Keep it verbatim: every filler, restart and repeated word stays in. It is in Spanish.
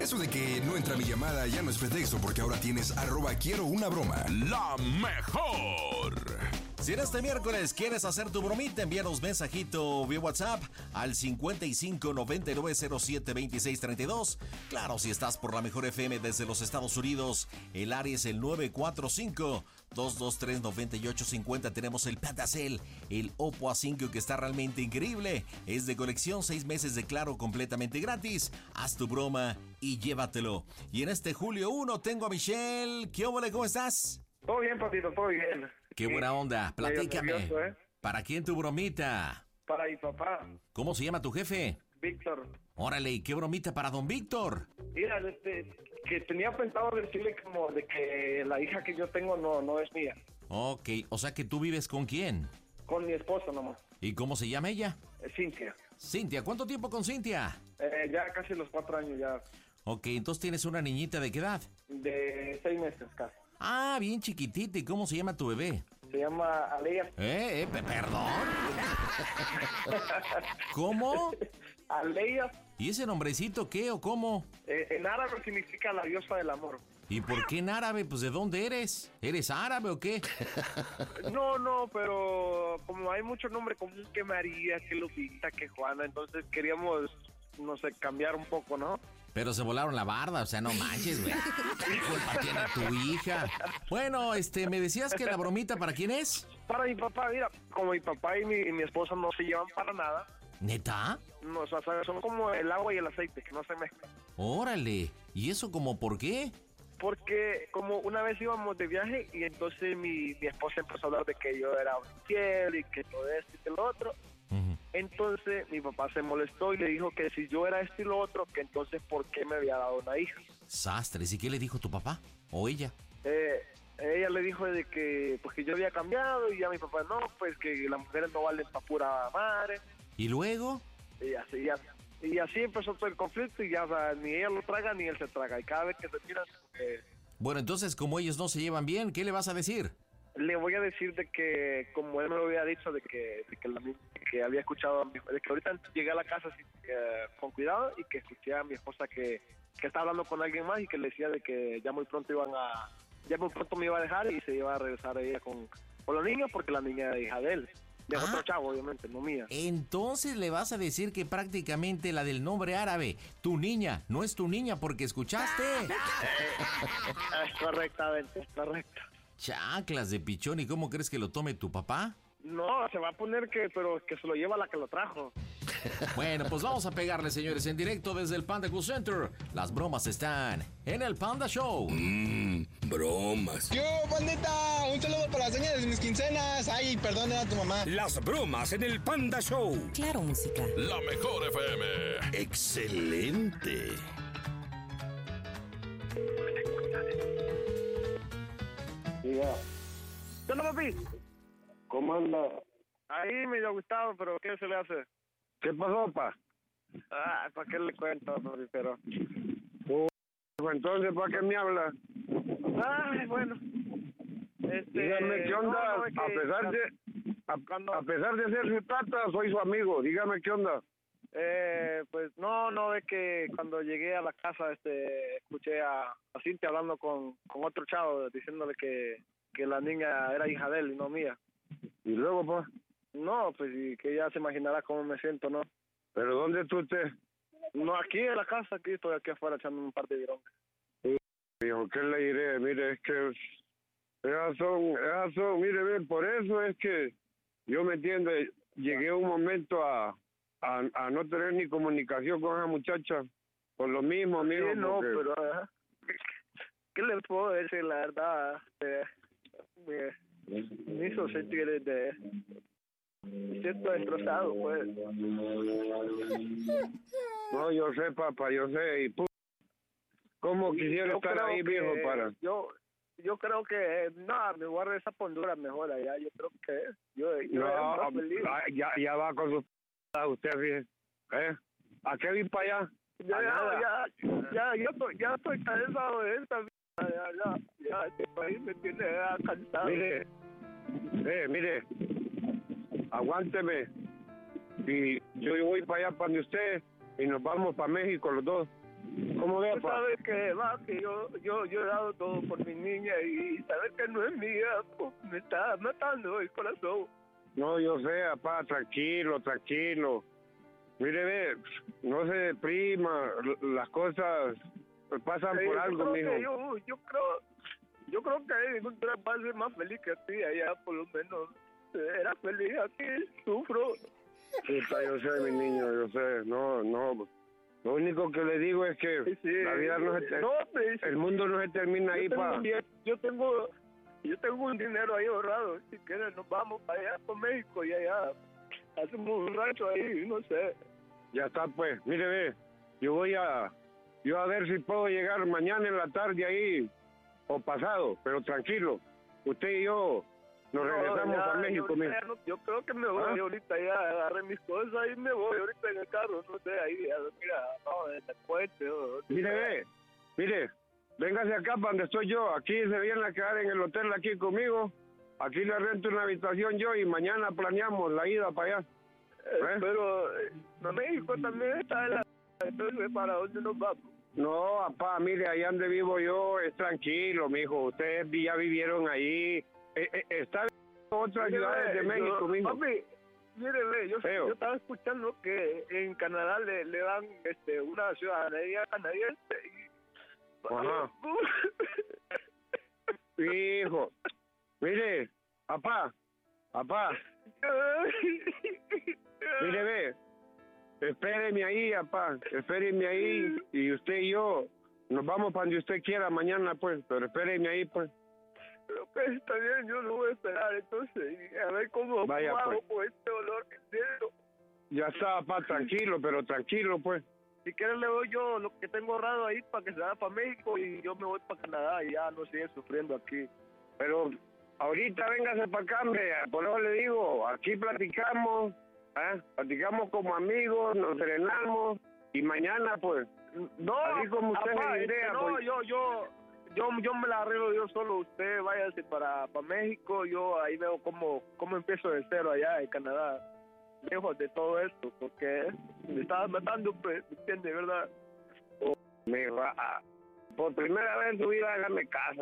Eso de que no entra mi llamada ya no es pretexto, porque ahora tienes arroba quiero una broma. La mejor. Si en este miércoles quieres hacer tu bromita, envíanos mensajito vía WhatsApp al cincuenta y cinco noventa y nueve cero siete veintiséis treinta y dos. Claro, si estás por la mejor F M desde los Estados Unidos, el área es el nueve cuatro cinco, dos dos tres, nueve ocho cinco cero. Tenemos el Pentacel, el Oppo A cinco que está realmente increíble. Es de colección, seis meses de Claro completamente gratis. Haz tu broma y llévatelo. Y en este julio uno tengo a Michelle. ¿Qué óvole? ¿Cómo estás? Todo bien, papito, todo bien. Qué buena onda, platícame. Nervioso, ¿eh? ¿Para quién tu bromita? Para mi papá, ¿Cómo se llama tu jefe? Víctor. Órale, ¿y qué bromita para don Víctor? Mira, este, que tenía pensado decirle como de que la hija que yo tengo no, no es mía. Ok, o sea que tú vives con quién. Con mi esposa nomás. ¿Y cómo se llama ella? Es Cintia. Cintia, ¿cuánto tiempo con Cintia? Eh, ya casi los cuatro años ya. Ok, entonces tienes una niñita ¿de qué edad? De seis meses casi. Ah, bien chiquitita. ¿Y cómo se llama tu bebé? Se llama Aleia. Eh, eh, perdón. ¿Cómo? Aleia. ¿Y ese nombrecito qué o cómo? Eh, en árabe significa la diosa del amor. ¿Y por qué en árabe? Pues ¿de dónde eres? ¿Eres árabe o qué? No, no, pero como hay muchos nombres como que María, que Lupita, que Juana, entonces queríamos, no sé, cambiar un poco, ¿no? Pero se volaron la barda, o sea, no manches, güey. ¿Qué culpa tiene tu hija? Bueno, este, me decías que la bromita, ¿para quién es? Para mi papá, mira, como mi papá y mi, y mi esposa no se llevan para nada. ¿Neta? No, o sea, son como el agua y el aceite, que no se mezclan. Órale, ¿y eso como por qué? Porque como una vez íbamos de viaje y entonces mi, mi esposa empezó a hablar de que yo era un infiel y que todo esto y que lo otro. Uh-huh. Entonces mi papá se molestó y le dijo que si yo era esto y lo otro, que entonces ¿por qué me había dado una hija? Sastres, ¿y qué le dijo tu papá? ¿O ella? Eh, ella le dijo de que pues que yo había cambiado y ya mi papá no, pues que las mujeres no valen para pura madre. ¿Y luego? Y así, ya, y así empezó todo el conflicto y ya, o sea, ni ella lo traga ni él se traga. Y cada vez que se miran... Eh, bueno, entonces como ellos no se llevan bien, ¿qué le vas a decir? Le voy a decir de que, como él me lo había dicho, de que, de que, la, que había escuchado, a mi, de que ahorita llegué a la casa así, eh, con cuidado y que escuché a mi esposa que, que estaba hablando con alguien más y que le decía de que ya muy pronto iban a, ya muy pronto me iba a dejar y se iba a regresar ella con, con los niños porque la niña era hija de él. De ah, otro chavo, obviamente, no mía. Entonces le vas a decir que prácticamente la del nombre árabe, tu niña, no es tu niña porque escuchaste. Es correctamente, es correcto. Chaclas de pichón, ¿y cómo crees que lo tome tu papá? No, se va a poner que, pero que se lo lleva la que lo trajo. Bueno, pues vamos a pegarle, señores, en directo desde el Panda Cool Center. Las bromas están en el Panda Show. Mmm, bromas. ¡Yo, pandita! Un saludo para las señas de mis quincenas. Ay, perdón, era tu mamá. Las bromas en el Panda Show. Claro, música. La mejor F M. Excelente. Diga. ¿Qué onda, papi? ¿Cómo anda? Ahí me ha gustado, pero ¿qué se le hace? ¿Qué pasó, pa? Ah, ¿para qué le cuento, papi? Pero... Uh, entonces, ¿para qué me habla? Ay, bueno. Este... Dígame, ¿qué onda? No, no, es que... A pesar de... A, cuando... a pesar de ser su tata, soy su amigo. Dígame, ¿qué onda? Eh, pues no, no, es que cuando llegué a la casa, este, escuché a, a Cintia hablando con, con otro chavo, diciéndole que, que la niña era hija de él y no mía. ¿Y luego, pa? No, pues y que ya se imaginará cómo me siento, ¿no? ¿Pero dónde tú estés? No, aquí en la casa, aquí estoy aquí afuera echando un par de virones. Dijo, ¿qué le diré? Mire, es que esas son, esas son, mire, bien, por eso es que yo me entiendo, llegué un momento a, a, a no tener ni comunicación con esa muchacha, por lo mismo, amigo. Sí, no, porque... pero, uh, ¿qué le puedo decir? La verdad, eh, me, me hizo sentir de... Me siento destrozado, pues. No, yo sé, papá, yo sé, y pu... ¿Cómo quisiera estar ahí, que, viejo, para...? Yo yo creo que, no, me voy a regresar por Honduras mejor allá, yo creo que, yo, yo no, ya, ya va con su p... usted, fíjese, ¿eh? ¿A qué vi para allá? Ya, ya, ya, ya, ya, estoy, ya estoy cansado de esta vida, ya, ya, ya, este país me tiene ya cansado. Mire, eh, mire, aguánteme, y yo voy para allá para donde usted, y nos vamos para México los dos. ¿Cómo ve, Tú pa? sabes que, va, que yo, yo, yo he dado todo por mi niña y sabes que no es mía, pues, me está matando el corazón. No, yo sé, papá, tranquilo, tranquilo. Mire, ve, no se deprima, l- las cosas pasan Sí, por yo algo, creo que mijo. Yo, yo creo, yo creo que él va a ser más feliz que a ti allá, por lo menos. Era feliz aquí, sufro. Puta, yo sé, mi niño, yo sé, no, no. Lo único que le digo es que Sí, sí. la vida no se ter- No, pues, el mundo no se termina ahí, yo tengo, pa. un die- yo tengo, yo tengo un dinero ahí ahorrado. Si quieres nos vamos para allá, por México, y allá hacemos un rancho ahí, no sé. Ya está, pues. Mire, ve, yo voy a, yo a ver si puedo llegar mañana en la tarde ahí o pasado, pero tranquilo. Usted y yo nos No, regresamos ya, a México, yo, mijo. ya no- yo creo que me voy ¿Ah? ahorita, ya agarré mis cosas y me voy ahorita en el carro, no sé, ahí, a, mira, abajo del puente. O, Mire, ve, mire, véngase acá para donde estoy yo. Aquí se viene a quedar en el hotel aquí conmigo. Aquí le rento una habitación yo y mañana planeamos la ida para allá. Eh, ¿Eh? Pero eh, no, México también está en la... Entonces, ¿para dónde nos vamos? No, papá, mire, allá donde vivo yo es tranquilo, mijo. Ustedes ya vivieron ahí. Eh, eh, está en otras Mire, ciudades de ve, México, yo- mijo. Papi, mire, ve, yo, Feo. yo estaba escuchando que en Canadá le, le dan este, una ciudadanía canadiense y... Ajá. Hijo, mire, papá, papá, mire, ve, espéreme ahí, papá, espéreme ahí, y usted y yo nos vamos para donde usted quiera mañana, pues, pero espéreme ahí, pues. Pero que está bien, yo lo voy a esperar entonces y a ver cómo, Vaya, cómo hago pues. con este dolor que siento. Ya está, papá, tranquilo, pero tranquilo, pues. Si quieres le doy yo lo que tengo ahorrado ahí para que se vaya para México y yo me voy para Canadá y ya no sigue sufriendo aquí. Pero ahorita véngase para acá, hombre, por eso le digo, aquí platicamos, ¿eh? Platicamos como amigos, nos serenamos, y mañana, pues, No, así como usted papá, se este, idea, no, pues. yo, yo, yo, yo me la arreglo yo solo. Usted váyase para, para México, yo ahí veo cómo, cómo empiezo de cero allá en Canadá, lejos de todo esto, porque me estaba matando, pues, ¿me entiende, verdad? Me va a- por primera vez en su vida, hágame caso.